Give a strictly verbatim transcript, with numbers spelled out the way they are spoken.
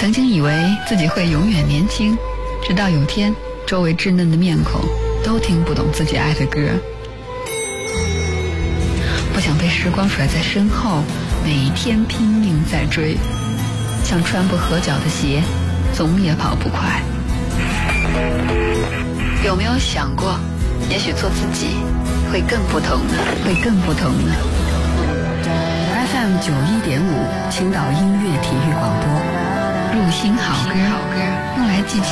曾经以为自己会永远年轻，直到有天周围稚嫩的面孔都听不懂自己爱的歌。不想被时光甩在身后，每天拼命在追，像穿不合脚的鞋，总也跑不快。有没有想过，也许做自己会更不同呢？会更不同呢 ？F M 九一点五，青岛音乐体育广播，入心好歌，用来记起